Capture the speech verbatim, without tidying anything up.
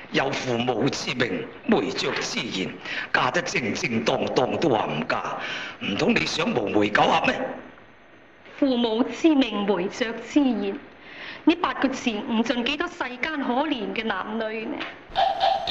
有父母之命，媒妁之言，嫁得正正當當都話唔嫁，唔通你想無媒苟合咩？ 父母之命，媒妁之言，呢八個字唔盡幾多世間可憐嘅男女呢？